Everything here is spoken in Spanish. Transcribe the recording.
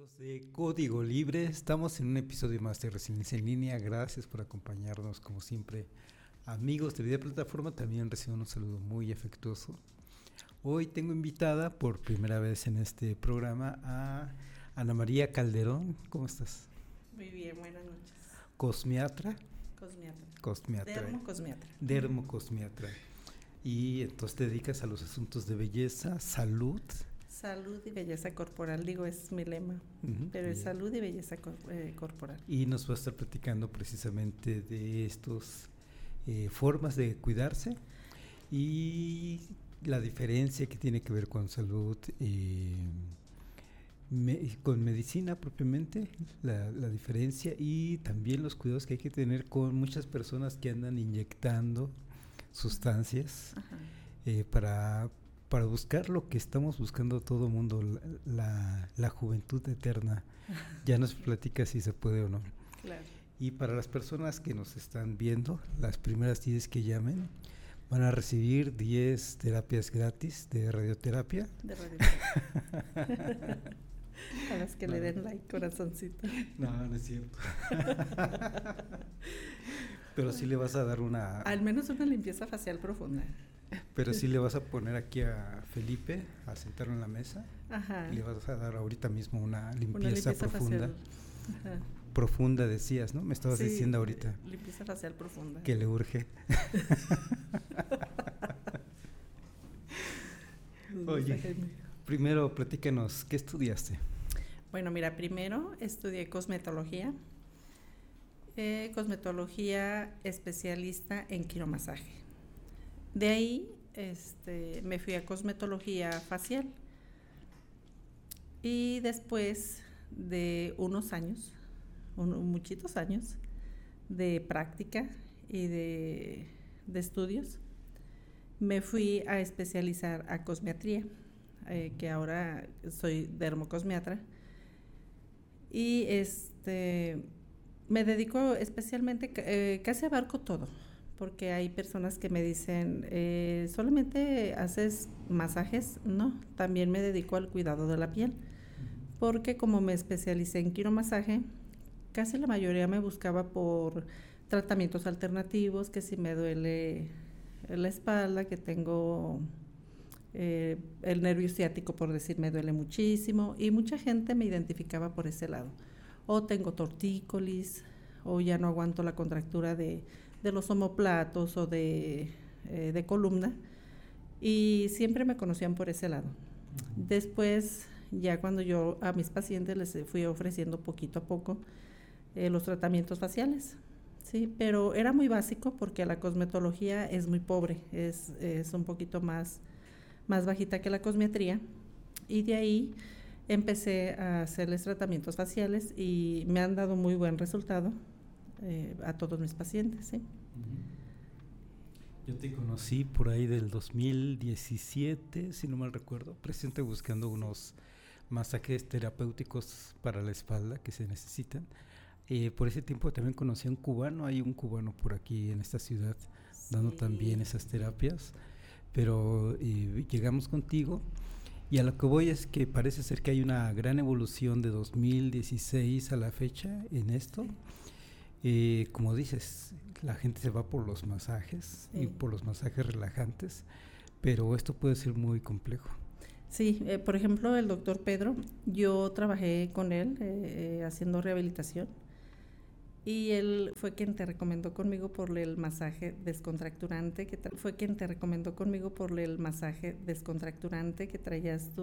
amigos de Código Libre, estamos en un episodio más de Resiliencia en Línea. Gracias por acompañarnos como siempre. Amigos de Vida Plataforma, también recibo un saludo muy afectuoso. Hoy tengo invitada por primera vez en este programa a Ana María Calderón. ¿Cómo estás? Muy bien, buenas noches. Cosmiatra. Cosmiatra. Dermocosmiatra. Dermocosmiatra. Y entonces te dedicas a los asuntos de belleza, salud. Salud y belleza corporal, digo, es mi lema, pero es salud y belleza corporal. Y nos va a estar platicando precisamente de estos formas de cuidarse y la diferencia que tiene que ver con salud, con medicina propiamente, la diferencia, y también los cuidados que hay que tener con muchas personas que andan inyectando sustancias para buscar lo que estamos buscando todo el mundo, la juventud eterna. Ya nos platica si se puede o no. Claro. Y para las personas que nos están viendo, las primeras 10 que llamen van a recibir 10 terapias gratis de radioterapia. De radioterapia. A las que le den like, corazoncito. No es cierto. Pero sí le vas a dar una... Al menos una limpieza facial profunda. Pero sí le vas a poner aquí a Felipe, a sentarlo en la mesa. Ajá. Y le vas a dar ahorita mismo una limpieza profunda. Ajá. Profunda decías, ¿no? Me estabas diciendo ahorita. Limpieza facial profunda. Que le urge. Oye, primero platícanos, ¿qué estudiaste? Bueno, mira, primero estudié cosmetología. Cosmetología especialista en quiromasaje. De ahí me fui a cosmetología facial. Y después de unos años, muchitos años de práctica y de estudios, me fui a especializar a cosmiatría, que ahora soy dermocosmiatra. Y me dedico especialmente, casi abarco todo, porque hay personas que me dicen, ¿solamente haces masajes? No, también me dedico al cuidado de la piel, porque como me especialicé en quiromasaje, casi la mayoría me buscaba por tratamientos alternativos, que si me duele la espalda, que tengo el nervio ciático, por decir, me duele muchísimo, y mucha gente me identificaba por ese lado. O tengo tortícolis, o ya no aguanto la contractura de los omóplatos o de columna, y siempre me conocían por ese lado. Después, ya cuando yo a mis pacientes les fui ofreciendo poquito a poco los tratamientos faciales, sí, pero era muy básico porque la cosmetología es muy pobre, es un poquito más bajita que la cosmiatría, y de ahí empecé a hacerles tratamientos faciales y me han dado muy buen resultado a todos mis pacientes, ¿sí? Yo te conocí por ahí del 2017, si no mal recuerdo, presente buscando unos masajes terapéuticos para la espalda que se necesitan. Por ese tiempo también conocí a un cubano, hay un cubano por aquí en esta ciudad dando también esas terapias, pero llegamos contigo. Y a lo que voy es que parece ser que hay una gran evolución de 2016 a la fecha en esto. Como dices, la gente se va por los masajes y por los masajes relajantes, pero esto puede ser muy complejo. Sí, por ejemplo, el doctor Pedro, yo trabajé con él haciendo rehabilitación, y él fue quien te recomendó conmigo por el masaje descontracturante que traías tú